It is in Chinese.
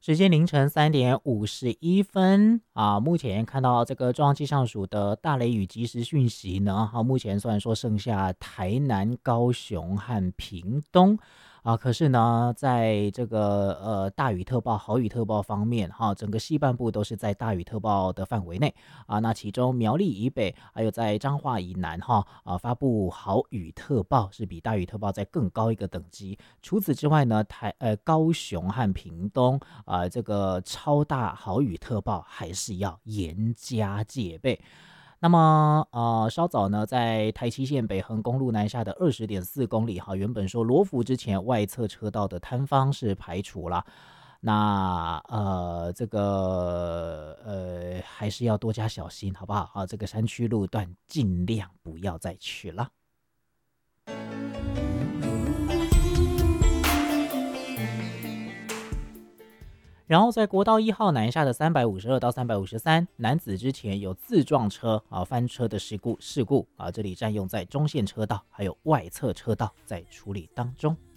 时间凌晨3:51啊，目前看到这个中央气象署的大雷雨即时讯息呢，目前虽然说剩下台南、高雄和屏东啊，可是呢，在这个大雨特报、豪雨特报方面，整个西半部都是在大雨特报的范围内啊。那其中苗栗以北，还有在彰化以南发布豪雨特报是比大雨特报再更高一个等级。除此之外呢，高雄和屏东这个超大豪雨特报还是要严加戒备。那么稍早呢，在台七线北横公路南下的20.4公里原本说罗浮之前外侧车道的坍方是排除了。那这个还是要多加小心，好不好？这个山区路段尽量不要再去了。然后在国道1号南下的352到353，男子之前有自撞车翻车的事故这里占用在中线车道还有外侧车道在处理当中。